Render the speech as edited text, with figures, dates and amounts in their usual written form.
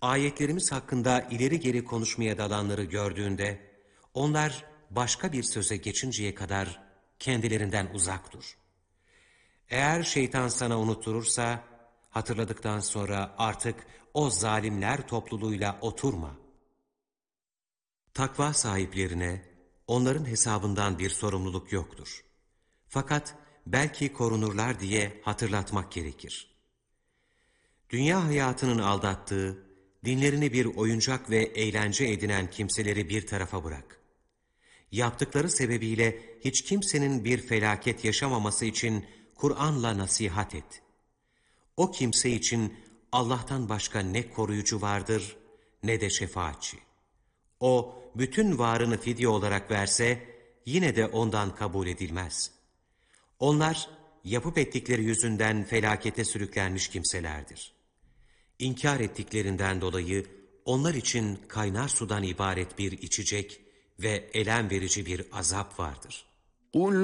ayetlerimiz hakkında ileri geri konuşmaya dalanları gördüğünde, onlar başka bir söze geçinceye kadar kendilerinden uzak dur. Eğer şeytan sana unutturursa, hatırladıktan sonra artık o zalimler topluluğuyla oturma. Takva sahiplerine, onların hesabından bir sorumluluk yoktur. Fakat belki korunurlar diye hatırlatmak gerekir. Dünya hayatının aldattığı, dinlerini bir oyuncak ve eğlence edinen kimseleri bir tarafa bırak. Yaptıkları sebebiyle hiç kimsenin bir felaket yaşamaması için Kur'an'la nasihat et. O kimse için Allah'tan başka ne koruyucu vardır ne de şefaatçi. O bütün varını fidye olarak verse yine de ondan kabul edilmez. Onlar yapıp ettikleri yüzünden felakete sürüklenmiş kimselerdir. İnkar ettiklerinden dolayı onlar için kaynar sudan ibaret bir içecek ve elem verici bir azap vardır. قُلْ